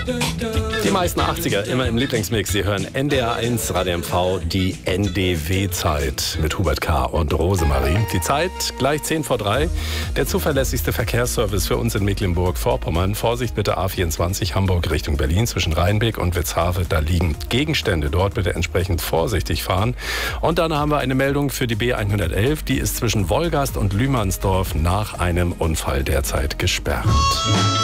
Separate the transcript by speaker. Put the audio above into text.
Speaker 1: Die meisten 80er immer im Lieblingsmix. Sie hören NDR1 Radio MV, die NDW-Zeit mit Hubert K. und Rosemarie. Die Zeit gleich 3:10. Der zuverlässigste Verkehrsservice für uns in Mecklenburg-Vorpommern. Vorsicht bitte A24 Hamburg Richtung Berlin zwischen Rheinbeck und Witzhafe. Da liegen Gegenstände. Dort bitte entsprechend vorsichtig fahren. Und dann haben wir eine Meldung für die B111. Die ist zwischen Wolgast und Lühmannsdorf nach einem Unfall derzeit gesperrt.